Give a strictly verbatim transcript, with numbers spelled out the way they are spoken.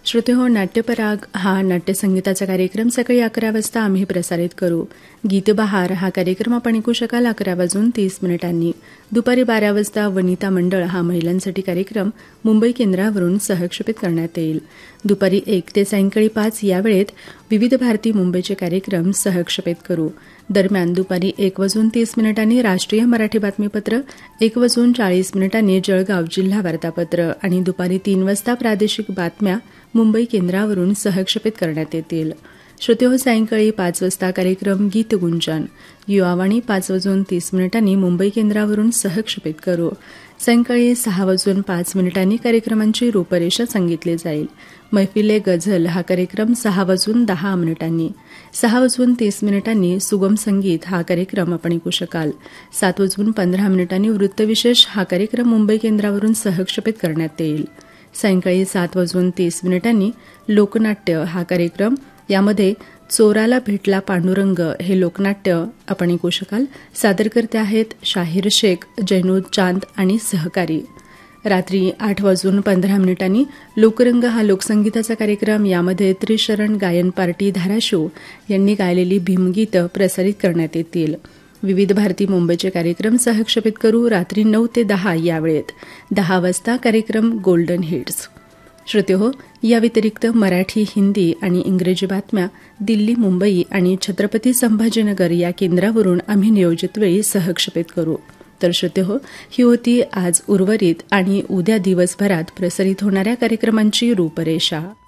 श्रोतेहो, नाट्यपराग हा नाट्यसंगीताचा कार्यक्रम सकाळी अकरा वाजता आम्ही प्रसारित करू. गीतबहार हा कार्यक्रम आपण ऐकू शकाल अकरा वाजून तीस मिनिटांनी. दुपारी बारा वाजता वनिता मंडळ हा महिलांसाठी कार्यक्रम मुंबई केंद्रावरून सहक्षेपित करण्यात येईल. दुपारी एक ते सायंकाळी पाच या वेळेत विविध भारती मुंबईचे कार्यक्रम सहक्षेपित करू. दरम्यान दुपारी एक वाजून तीस मिनिटांनी राष्ट्रीय मराठी बातमीपत्र, एक वाजून चाळीस मिनिटांनी जळगाव जिल्हा वार्तापत्र आणि दुपारी तीन वाजता प्रादेशिक बातम्या मुंबई केंद्रावरून सहक्षेपित करण्यात येतील. श्रोतेहो, सायंकाळी पाच वाजता कार्यक्रम गीतगुंजन, युवावाणी पाच वाजून तीस मिनिटांनी मुंबई केंद्रावरून सहक्षेपित करू. सायंकाळी सहा वाजून पाच मिनिटांनी कार्यक्रमांची रूपरेषा सांगितली जाईल. मैफिले गझल हा कार्यक्रम सहा वाजून दहा मिनिटांनी. सहा वाजून तीस मिनिटांनी सुगम संगीत हा कार्यक्रम आपण ऐकू शकाल. सात वाजून पंधरा मिनिटांनी वृत्तविशेष हा कार्यक्रम मुंबई केंद्रावरून सहक्षेपित करण्यात येईल. सायंकाळी सात वाजून तीस मिनिटांनी लोकनाट्य हा कार्यक्रम, यामध्ये चोराला भेटला पांडुरंग हे लोकनाट्य आपण ऐकू शकाल. सादरकर्ते आहेत शाहीर शेख, जैनूद चांद आणि सहकारी. रात्री आठ वाजून पंधरा मिनिटांनी लोकरंग हा लोकसंगीताचा कार्यक्रम, यामध्ये त्रिशरण गायन पार्टी धाराशिव यांनी गायलेली भीमगीतं प्रसारित करण्यात येतील. विविध भारती मुंबईचे कार्यक्रम सहक्षेपित करू. रात्री नऊ ते दहा या वेळेत. दहा वाजता कार्यक्रम गोल्डन हिट्स. श्रोतेहो, या व्यतिरिक्त मराठी, हिंदी आणि इंग्रजी बातम्या दिल्ली, मुंबई आणि छत्रपती संभाजीनगर या केंद्रावरून आम्ही नियोजित वेळी सहक्षेपित करू. तर श्रोतेहो, ही होती आज उर्वरित आणि उद्या दिवसभरात प्रसारित होणाऱ्या कार्यक्रमांची रूपरेषा.